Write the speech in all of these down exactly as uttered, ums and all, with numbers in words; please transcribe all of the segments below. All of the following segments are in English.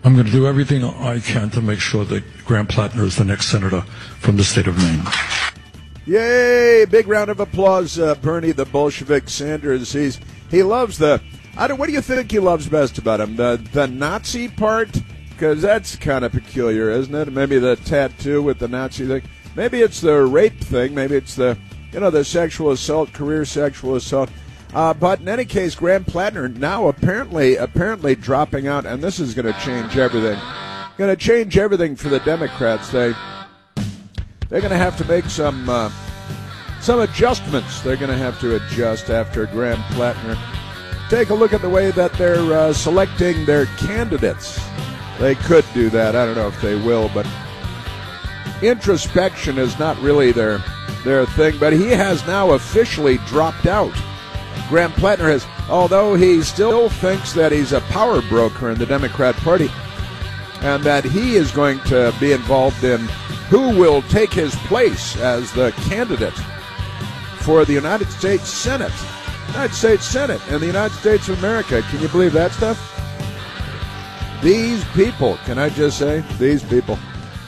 I'm going to do everything I can to make sure that Graham Plattner is the next senator from the state of Maine. Yay! Big round of applause, uh, Bernie the Bolshevik Sanders. He's he loves the. I don't. What do you think he loves best about him? The the Nazi part, because that's kind of peculiar, isn't it? Maybe the tattoo with the Nazi thing. Maybe it's the rape thing. Maybe it's the you know the sexual assault, career sexual assault. Uh, but in any case, Graham Plattner now apparently apparently dropping out, and this is going to change everything. Going to change everything for the Democrats. They. They're going to have to make some uh, some adjustments. They're going to have to adjust after Graham Plattner. Take a look at the way that they're uh, selecting their candidates. They could do that. I don't know if they will, but introspection is not really their their thing. But he has now officially dropped out. Graham Plattner has, although he still thinks that he's a power broker in the Democrat Party, and that he is going to be involved in who will take his place as the candidate for the United States Senate. United States Senate in the United States of America. Can you believe that stuff? These people, can I just say, these people.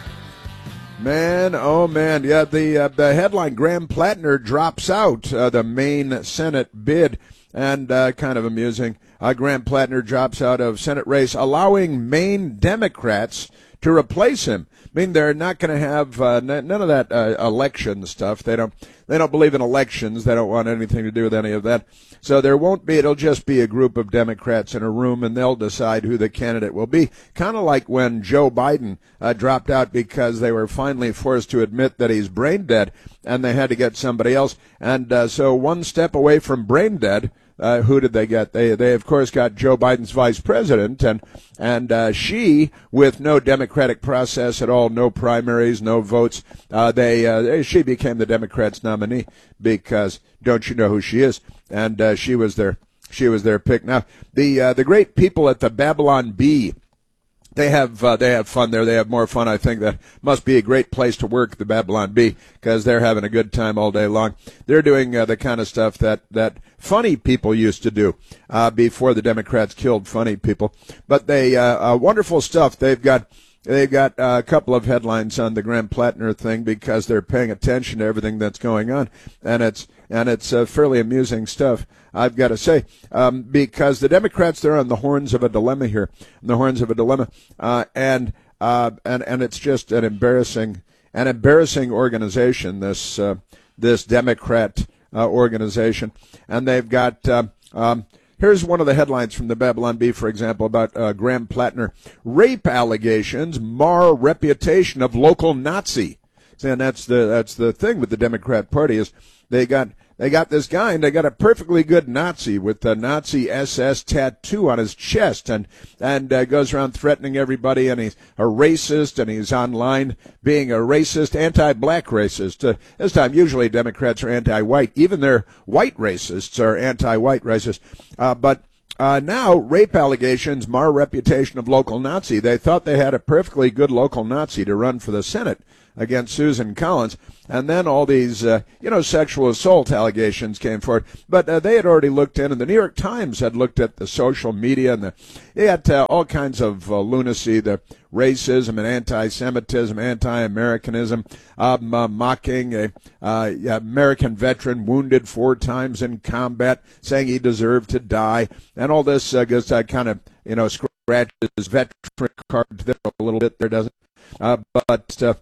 Man, oh man, yeah, the uh, the headline, Graham Plattner drops out uh, the Maine Senate bid, and uh, kind of amusing. Uh, Graham Plattner drops out of Senate race, allowing Maine Democrats to replace him. I mean, they're not going to have uh, n- none of that uh, election stuff. They don't. They don't believe in elections. They don't want anything to do with any of that. So there won't be. It'll just be a group of Democrats in a room, and they'll decide who the candidate will be. Kind of like when Joe Biden uh, dropped out because they were finally forced to admit that he's brain dead, and they had to get somebody else. And uh, so one step away from brain dead. Uh, who did they get? They, they of course, got Joe Biden's vice president, and and uh, she, with no democratic process at all, no primaries, no votes, uh, they uh, she became the Democrats' nominee because don't you know who she is? And uh, she was their she was their pick. Now the uh, the great people at the Babylon Bee. They have uh, they have fun there. They have more fun. I think that must be a great place to work, the Babylon Bee, because they're having a good time all day long. They're doing uh, the kind of stuff that, that funny people used to do uh, before the Democrats killed funny people. But they uh, uh, wonderful stuff. They've got they've got uh, a couple of headlines on the Graham Plattner thing because they're paying attention to everything that's going on, and it's and it's uh, fairly amusing stuff. I've got to say, um, because the Democrats, they're on the horns of a dilemma here, the horns of a dilemma, uh, and uh, and and it's just an embarrassing, an embarrassing organization. This uh, this Democrat uh, organization, and they've got. Uh, um, here's one of the headlines from the Babylon Bee, for example, about uh, Graham Plattner: rape allegations mar reputation of local Nazi. And that's the that's the thing with the Democrat Party is they got. They got this guy, and they got a perfectly good Nazi with the Nazi S S tattoo on his chest, and and uh, goes around threatening everybody, and he's a racist, and he's online being a racist, anti-black racist. Uh, this time, usually Democrats are anti-white. Even their white racists are anti-white racists. Uh, but uh, now, rape allegations mar reputation of local Nazi. They thought they had a perfectly good local Nazi to run for the Senate against Susan Collins, and then all these, uh, you know, sexual assault allegations came forward. But uh, they had already looked in, and the New York Times had looked at the social media, and the, they had uh, all kinds of uh, lunacy, the racism and anti-Semitism, anti-Americanism, um, uh, mocking a uh, American veteran wounded four times in combat, saying he deserved to die, and all this uh, goes uh, kind of, you know, scratches veteran card there a little bit there, doesn't it? Uh, but uh,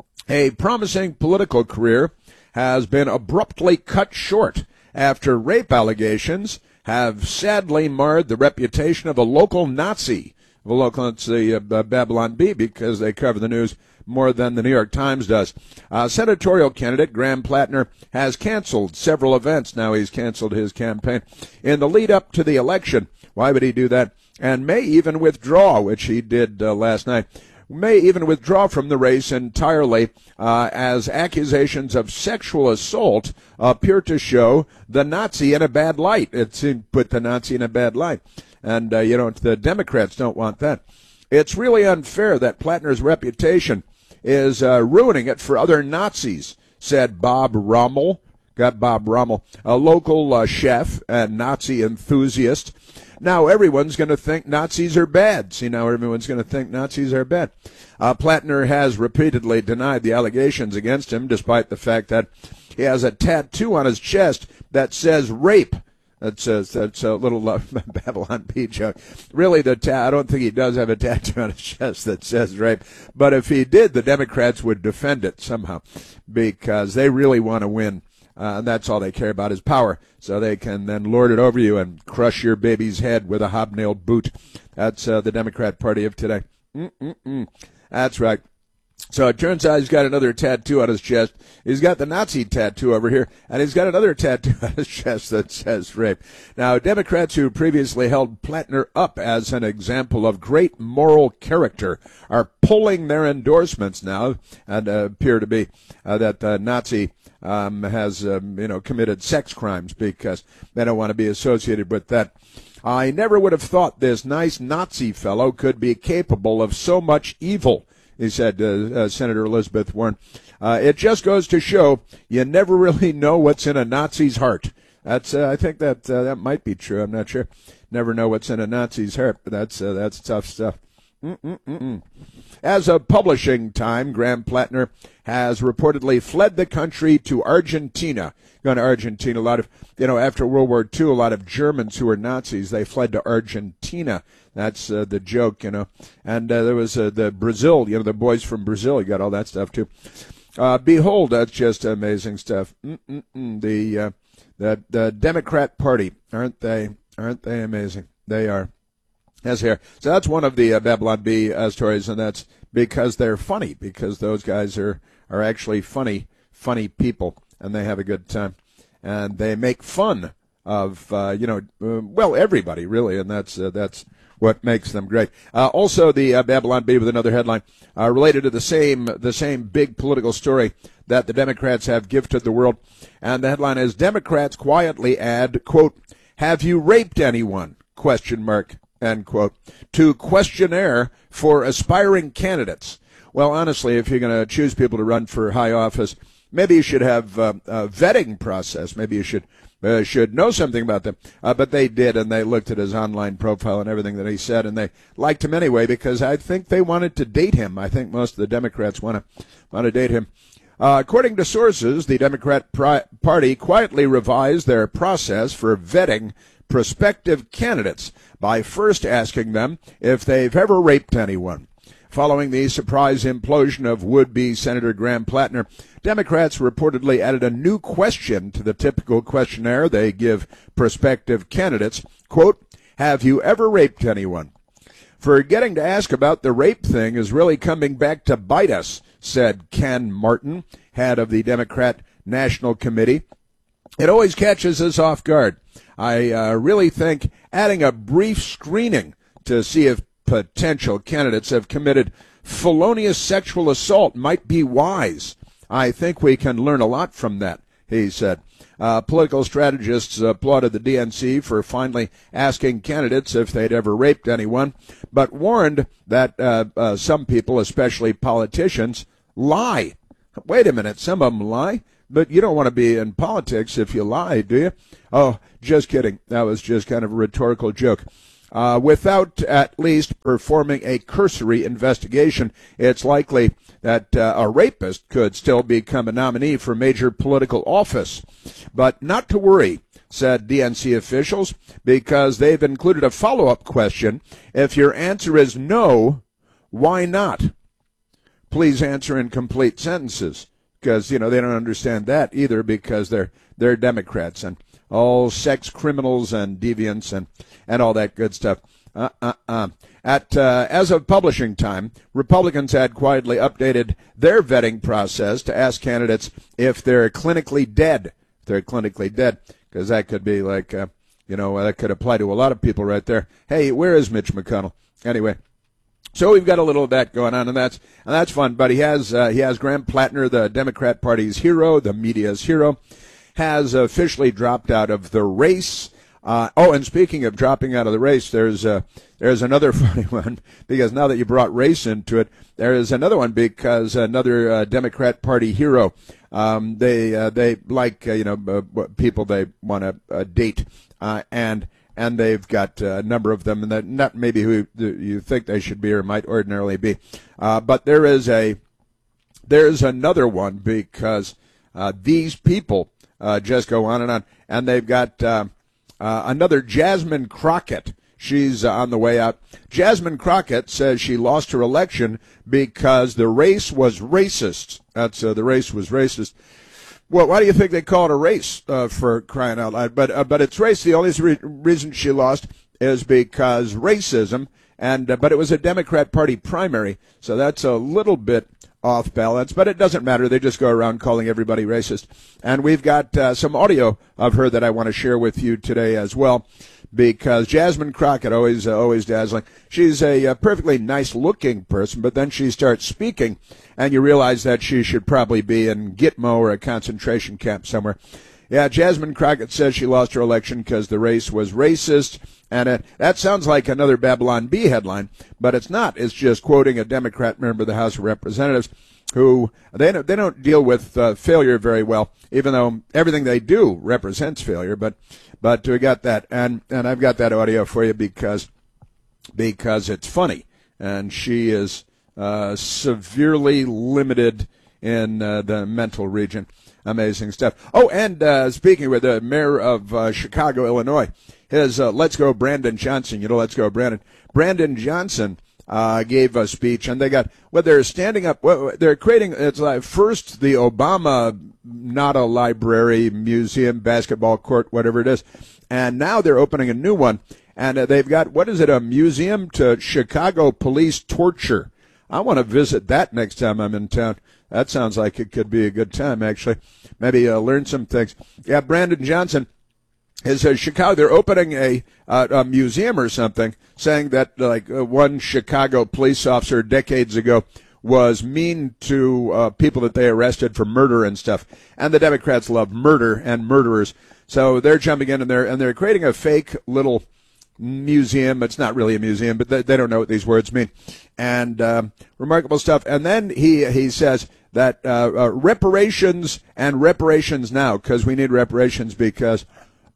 a promising political career has been abruptly cut short after rape allegations have sadly marred the reputation of a local Nazi. Of a local Nazi, uh, Babylon Bee, because they cover the news more than the New York Times does. Uh, senatorial candidate Graham Plattner has canceled several events. Now he's canceled his campaign in the lead up to the election. Why would he do that? And may even withdraw, which he did uh, last night. May even withdraw from the race entirely uh, as accusations of sexual assault appear to show the Nazi in a bad light. It's put the Nazi in a bad light. And, uh, you know, the Democrats don't want that. It's really unfair that Plattner's reputation is uh, ruining it for other Nazis, said Bob Rommel. Got Bob Rommel, a local uh, chef and Nazi enthusiast. now everyone's going to think Nazis are bad. See, now everyone's going to think Nazis are bad. Uh, Plattner has repeatedly denied the allegations against him, despite the fact that he has a tattoo on his chest that says rape. That's a, that's a little uh, Babylon Bee joke. Really, the ta- I don't think he does have a tattoo on his chest that says rape. But if he did, the Democrats would defend it somehow because they really want to win. Uh, and that's all they care about is power. So they can then lord it over you and crush your baby's head with a hobnail boot. That's uh, the Democrat Party of today. Mm-mm-mm. That's right. So it turns out he's got another tattoo on his chest. He's got the Nazi tattoo over here, and he's got another tattoo on his chest that says rape. Now, Democrats who previously held Plattner up as an example of great moral character are pulling their endorsements now and uh, appear to be uh, that the Nazi um, has, um, you know, committed sex crimes because they don't want to be associated with that. I never would have thought this nice Nazi fellow could be capable of so much evil, he said, uh, uh, Senator Elizabeth Warren. Uh, it just goes to show you never really know what's in a Nazi's heart. That's, uh, I think that uh, that might be true. I'm not sure. Never know what's in a Nazi's heart, but that's uh, that's tough stuff. Mm-mm-mm-mm. As of publishing time, Graham Plattner has reportedly fled the country to Argentina. Gone to Argentina. A lot of, you know, after World War Two, a lot of Germans who were Nazis, they fled to Argentina. That's uh, the joke, you know. And uh, there was uh, the Brazil, you know, the boys from Brazil. You got all that stuff, too. Uh, behold, that's just amazing stuff. Mm-mm-mm. The, uh, the the Democrat Party, aren't they? Aren't they amazing? They are. As here. So that's one of the uh, Babylon Bee uh, stories, and that's because they're funny, because those guys are, are actually funny, funny people, and they have a good time. And they make fun of, uh, you know, uh, well, everybody, really, and that's uh, that's what makes them great. Uh, also, the uh, Babylon Bee with another headline uh, related to the same the same big political story that the Democrats have gifted the world. And the headline is, Democrats quietly add, quote, have you raped anyone, question mark. End quote, to questionnaire for aspiring candidates. Well, honestly, if you're going to choose people to run for high office, maybe you should have uh, a vetting process. Maybe you should uh, should know something about them. Uh, but they did, and they looked at his online profile and everything that he said, and they liked him anyway because I think they wanted to date him. I think most of the Democrats want to want to date him. Uh, according to sources, the Democrat pri- Party quietly revised their process for vetting prospective candidates by first asking them if they've ever raped anyone. Following the surprise implosion of would-be Senator Graham Plattner, Democrats reportedly added a new question to the typical questionnaire they give prospective candidates. Quote, have you ever raped anyone? Forgetting to ask about the rape thing is really coming back to bite us, said Ken Martin, head of the Democrat National Committee. It always catches us off guard. I uh, really think adding a brief screening to see if potential candidates have committed felonious sexual assault might be wise. I think we can learn a lot from that, he said. Uh, political strategists applauded the D N C for finally asking candidates if they'd ever raped anyone, but warned that uh, uh, some people, especially politicians, lie. Wait a minute, some of them lie? But you don't want to be in politics if you lie, do you? Oh, just kidding. That was just kind of a rhetorical joke. Uh, without at least performing a cursory investigation, it's likely that uh, a rapist could still become a nominee for major political office. But not to worry, said D N C officials, because they've included a follow-up question. If your answer is no, why not? Please answer in complete sentences. Because, you know, they don't understand that either because they're they're Democrats and all sex criminals and deviants and, and all that good stuff. Uh, uh, uh. At uh, as of publishing time, Republicans had quietly updated their vetting process to ask candidates if they're clinically dead. If they're clinically dead, because that could be like, uh, you know, that could apply to a lot of people right there. Hey, where is Mitch McConnell? Anyway. So we've got a little of that going on, and that's and that's fun. But he has uh, he has Graham Plattner, the Democrat Party's hero, the media's hero, has officially dropped out of the race. Uh, oh, and speaking of dropping out of the race, there's uh, there's another funny one because now that you brought race into it, there is another one because another uh, Democrat Party hero. Um, they uh, they like uh, you know uh, people they want to uh, date, uh, and and they've got uh, a number of them, and that not maybe who you think they should be or might ordinarily be. Uh, but there is a there's another one because uh, these people uh, just go on and on, and they've got uh, uh, another Jasmine Crockett. She's uh, on the way out. Jasmine Crockett says she lost her election because the race was racist. That's uh, the race was racist. Well, why do you think they call it a race, uh, for crying out loud? But uh, but it's race. The only re- reason she lost is because racism, and uh, but it was a Democrat Party primary, so that's a little bit off balance. But it doesn't matter. They just go around calling everybody racist. And we've got uh, some audio of her that I want to share with you today as well, because Jasmine Crockett, always uh, always dazzling. She's a uh, perfectly nice-looking person, but then she starts speaking, and you realize that she should probably be in Gitmo or a concentration camp somewhere. Yeah, Jasmine Crockett says she lost her election because the race was racist, and it, that sounds like another Babylon Bee headline, but it's not. It's just quoting a Democrat member of the House of Representatives who they don't, they don't deal with uh, failure very well, even though everything they do represents failure. But but we got that, and and I've got that audio for you because because it's funny, and she is uh, severely limited in uh, the mental region. Amazing stuff. Oh, and uh, speaking with the mayor of uh, Chicago, Illinois, his uh, Let's Go Brandon Johnson. You know, Let's Go Brandon. Brandon Johnson uh, gave a speech, and they got, well, they're standing up, well, they're creating, it's like first the Obama, not a library, museum, basketball court, whatever it is, and now they're opening a new one, and uh, they've got, what is it, a museum to Chicago police torture. I want to visit that next time I'm in town. That sounds like it could be a good time, actually. Maybe uh, learn some things. Yeah, Brandon Johnson is uh, Chicago. They're opening a, uh, a museum or something, saying that like uh, one Chicago police officer decades ago was mean to uh, people that they arrested for murder and stuff. And the Democrats love murder and murderers, so they're jumping in and they're and they're creating a fake little museum. It's not really a museum, but they, they don't know what these words mean. And um, remarkable stuff. And then he he says that uh, uh, reparations and reparations now, because we need reparations because,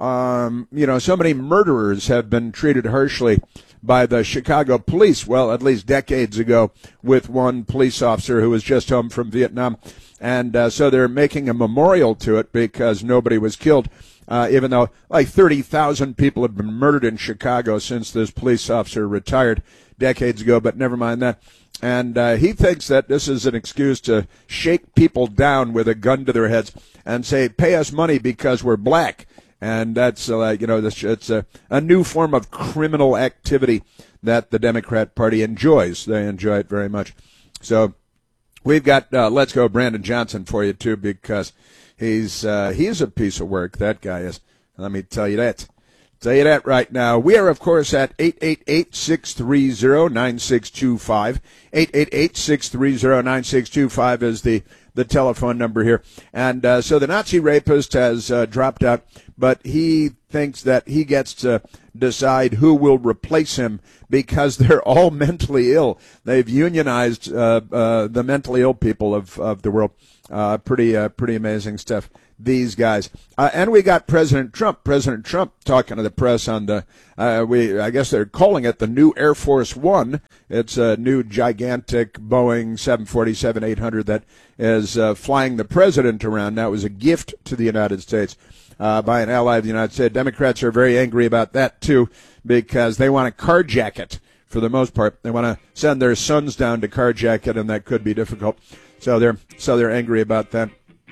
um, you know, so many murderers have been treated harshly by the Chicago police, well, at least decades ago, with one police officer who was just home from Vietnam. And uh, so they're making a memorial to it because nobody was killed, uh, even though like thirty thousand people have been murdered in Chicago since this police officer retired decades ago, but never mind that. And uh, he thinks that this is an excuse to shake people down with a gun to their heads and say, pay us money because we're black. And that's, uh, you know, this, it's a, a new form of criminal activity that the Democrat Party enjoys. They enjoy it very much. So we've got uh, Let's Go Brandon Johnson for you, too, because he's uh, he's a piece of work, that guy is. Let me tell you that. Tell you that right now. We are, of course, at eight eight eight, six three zero, nine six two five. eight eight eight, six three zero, nine six two five is the, the telephone number here. And uh, so the Nazi rapist has uh, dropped out, but he thinks that he gets to decide who will replace him because they're all mentally ill. They've unionized uh, uh, the mentally ill people of, of the world. Uh, pretty uh, pretty amazing stuff, these guys. Uh, and we got President Trump. President Trump talking to the press on the, uh, we I guess they're calling it the new Air Force One. It's a new gigantic Boeing seven forty-seven eight hundred that is uh, flying the president around. Now, it was a gift to the United States uh, by an ally of the United States. Democrats are very angry about that, too, because they want to carjack it for the most part. They want to send their sons down to carjack it, and that could be difficult. So they're so they're angry about that.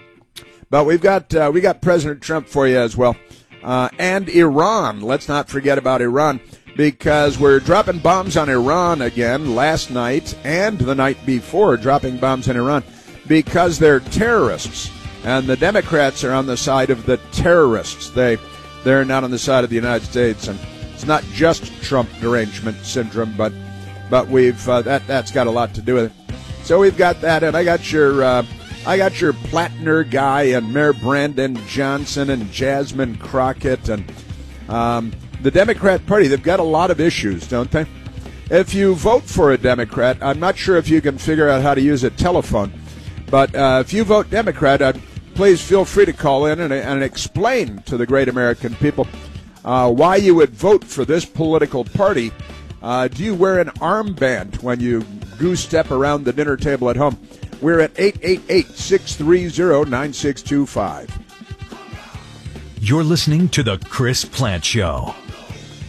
But we've got uh, we got President Trump for you as well, uh, and Iran. Let's not forget about Iran because we're dropping bombs on Iran again last night and the night before, dropping bombs on Iran because they're terrorists, and the Democrats are on the side of the terrorists. They they're not on the side of the United States, and it's not just Trump derangement syndrome, but but we've uh, that that's got a lot to do with it. So we've got that, and I got your uh, I got your Plattner guy and Mayor Brandon Johnson and Jasmine Crockett and um, the Democrat Party. They've got a lot of issues, don't they? If you vote for a Democrat, I'm not sure if you can figure out how to use a telephone, but uh, if you vote Democrat, uh, please feel free to call in and, and explain to the great American people uh, why you would vote for this political party. Uh, do you wear an armband when you goose step around the dinner table at home? We're at eight eight eight, six three zero, nine six two five. You're listening to The Chris Plant Show.